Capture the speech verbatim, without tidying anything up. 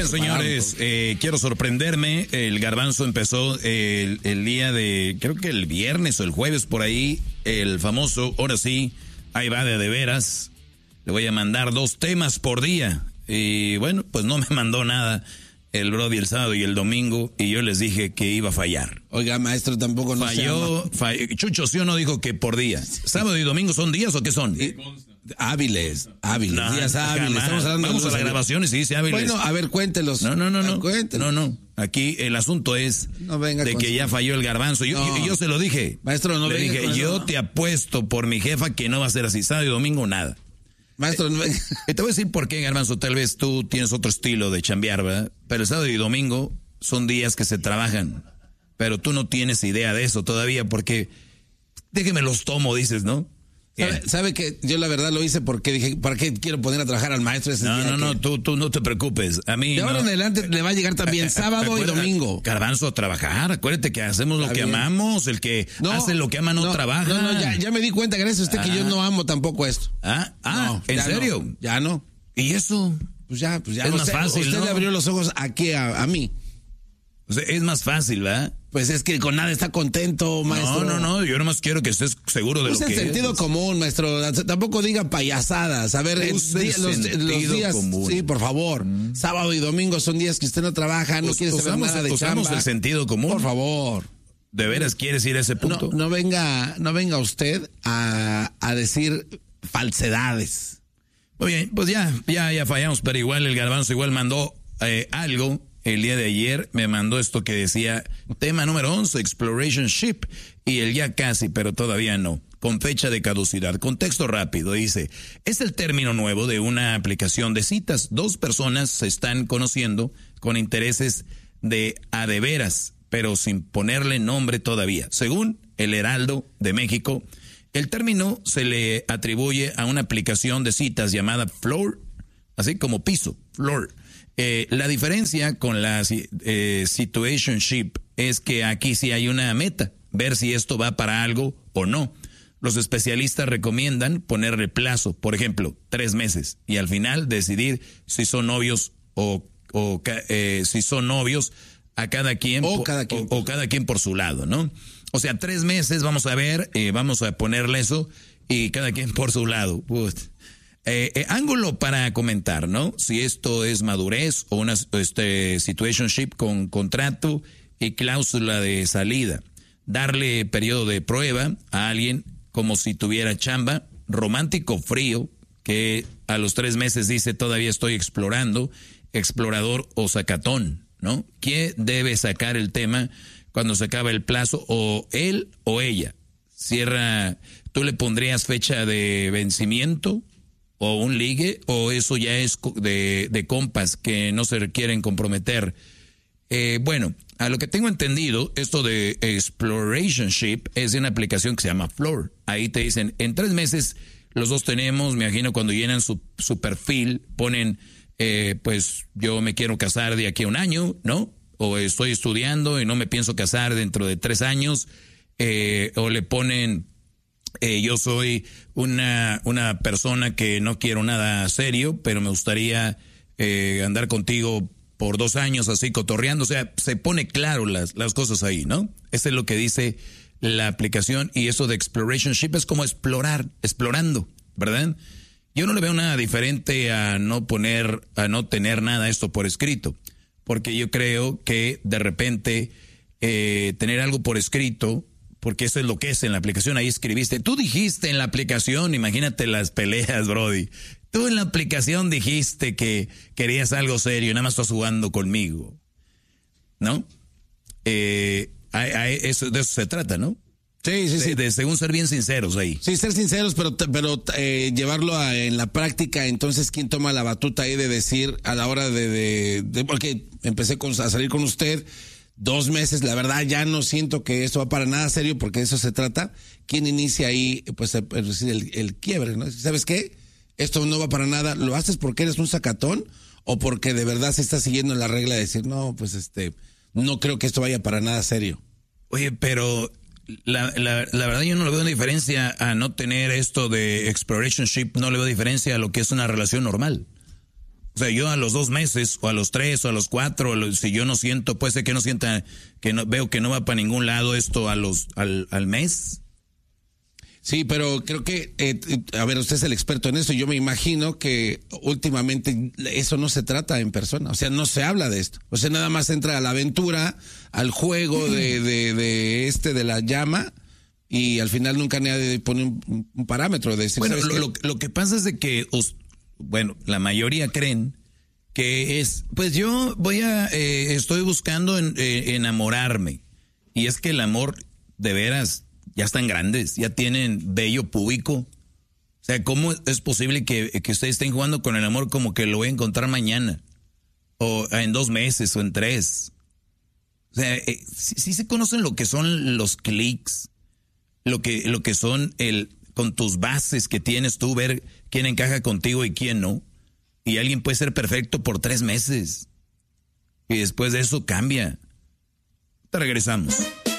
Oigan, señores, eh, quiero sorprenderme. El Garbanzo empezó el, el día de, creo que el viernes o el jueves por ahí, el famoso, ahora sí, ahí va de de veras. Le voy a mandar dos temas por día. Y bueno, pues no me mandó nada el Brody el sábado y el domingo, y yo les dije que iba a fallar. Oiga, maestro, tampoco no falló. Falló. Chucho, ¿sí o no dijo que por día? ¿Sábado y domingo son días o qué son? Eh, hábiles, hábiles, no, días hábiles. Estamos hablando Vamos de a la grabación y si dice hábiles. Bueno, a ver, cuéntelos. No, no, no, no. Cuéntelos. No, no. Aquí el asunto es no venga de que ya falló el Garbanzo. Yo, no. yo, yo se lo dije. Maestro, no Le venga dije, con yo eso. te apuesto por mi jefa que no va a ser así. Sábado y domingo, nada. Maestro, no venga. Eh, te voy a decir por qué, Garbanzo. Tal vez tú tienes otro estilo de chambear, ¿verdad? Pero el sábado y domingo son días que se trabajan. Pero tú no tienes idea de eso todavía porque déjeme los tomo, dices, ¿no? ¿Sabe, sabe que yo la verdad lo hice porque dije, ¿para qué quiero poner a trabajar al maestro ese No, día? no, no, que... tú, tú no te preocupes. A mí de ahora no. en adelante le va a llegar también sábado y domingo. Garbanzo, a trabajar. Acuérdate que hacemos lo Está que bien. amamos. El que no, hace lo que ama no, no trabaja. No, no, ya, ya me di cuenta, gracias a usted, ah. que yo no amo tampoco esto. Ah, ah, no, ¿en serio? No, ya no. ¿Y eso? Pues ya, pues ya. Es no más sé, fácil, usted ¿no? le abrió los ojos aquí a, a mí. O sea, es más fácil, ¿verdad? Pues es que con nada está contento, maestro. No, no, no, yo nomás quiero que estés seguro de Use lo que el sentido es. común, maestro. Tampoco diga payasadas. A ver, Use el día, los, los días, común. sí, por favor. Mm. Sábado y domingo son días que usted no trabaja, no Us, quiere saber usamos, nada de usamos chamba. el sentido común. Por favor. ¿De veras quieres ir a ese punto? No, no venga, no venga usted a, a decir falsedades. Muy bien, pues ya, ya, ya fallamos, pero igual el Garbanzo igual mandó eh, algo. El día de ayer me mandó esto que decía, tema número once, Exploration Ship, y el ya casi, pero todavía no, con fecha de caducidad. Contexto rápido, dice, es el término nuevo de una aplicación de citas. Dos personas se están conociendo con intereses de a de veras, pero sin ponerle nombre todavía. Según el Heraldo de México, el término se le atribuye a una aplicación de citas llamada Floor, así como piso, Floor. Eh, la diferencia con la eh, situationship es que aquí sí hay una meta, ver si esto va para algo o no. Los especialistas recomiendan ponerle plazo, por ejemplo, tres meses, y al final decidir si son novios o, o eh, si son novios a cada quien o por, cada quien, o, o cada quien por su lado, ¿no? O sea, tres meses vamos a ver, eh, vamos a ponerle eso y cada quien por su lado. Uf. Eh, eh, ángulo para comentar, ¿no? Si esto es madurez o una este, situationship con contrato y cláusula de salida. Darle periodo de prueba a alguien como si tuviera chamba, romántico frío, que a los tres meses dice todavía estoy explorando, explorador o sacatón, ¿no? ¿Quién debe sacar el tema cuando se acaba el plazo? O él o ella. Cierra, ¿tú le pondrías fecha de vencimiento? ¿O un ligue? ¿O eso ya es de, de compas que no se quieren comprometer? Eh, bueno, a lo que tengo entendido, esto de Explorationship es una aplicación que se llama Floor. Ahí te dicen, en tres meses los dos tenemos, me imagino cuando llenan su, su perfil, ponen, eh, pues yo me quiero casar de aquí a un año, ¿no? O estoy estudiando y no me pienso casar dentro de tres años. Eh, o le ponen... Eh, yo soy una, una persona que no quiero nada serio, pero me gustaría eh, andar contigo por dos años así cotorreando. O sea, se pone claro las, las cosas ahí, ¿no? Eso es lo que dice la aplicación, y eso de Explorationship es como explorar, explorando, ¿verdad? Yo no le veo nada diferente a no poner, a no tener nada esto por escrito, porque yo creo que de repente eh, tener algo por escrito, porque eso es lo que es en la aplicación, ahí escribiste, tú dijiste en la aplicación, imagínate las peleas, Brody, tú en la aplicación dijiste que querías algo serio y nada más estás jugando conmigo, ¿no? Eh, hay, hay, eso, de eso se trata, ¿no? Sí, sí, sí. De, de, según ser bien sinceros ahí. Sí, ser sinceros, pero, pero eh, llevarlo a, en la práctica, entonces, ¿quién toma la batuta ahí de decir a la hora de... de, de porque empecé con, a salir con usted... Dos meses, la verdad ya no siento que esto va para nada serio, porque de eso se trata. ¿Quién inicia ahí pues el, el, el quiebre, ¿no? ¿Sabes qué? Esto no va para nada. ¿Lo haces porque eres un sacatón o porque de verdad se está siguiendo la regla de decir, no, pues este, no creo que esto vaya para nada serio? Oye, pero la, la, la verdad yo no le veo una diferencia a no tener esto de explorationship, no le veo diferencia a lo que es una relación normal. O sea, yo a los dos meses, o a los tres, o a los cuatro, o los, si yo no siento, puede ser que no sienta, que no veo que no va para ningún lado esto a los al, al mes. Sí, pero creo que, eh, a ver, usted es el experto en eso. Yo me imagino que últimamente eso no se trata en persona. O sea, no se habla de esto. O sea, nada más entra a la aventura, al juego de, de, de este, de la llama, y al final nunca nadie pone un, un parámetro de decir. Bueno, lo, lo, lo que pasa es de que, os, bueno, la mayoría creen que es, pues yo voy a, eh, estoy buscando en, eh, enamorarme. Y es que el amor, de veras, ya están grandes, ya tienen vello púbico. O sea, ¿cómo es posible que, que ustedes estén jugando con el amor como que lo voy a encontrar mañana? O en dos meses, o en tres. O sea, eh, sí, sí se conocen lo que son los clics, lo que, lo que son el, con tus bases que tienes tú, ver quién encaja contigo y quién no. Y alguien puede ser perfecto por tres meses. Y después de eso cambia. Te regresamos.